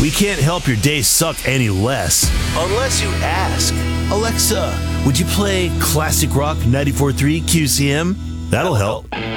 We can't help your day suck any less. Unless you ask. Alexa, would you play classic rock 94.3 QCM? That'll help.